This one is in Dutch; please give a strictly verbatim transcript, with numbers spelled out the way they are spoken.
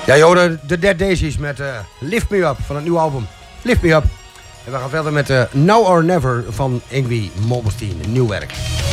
Ja, joh, de, de Dead Daisies met uh, Lift Me Up van het nieuwe album Lift Me Up. En we gaan verder met uh, Now or Never van Yngwie Malmsteen, nieuw werk.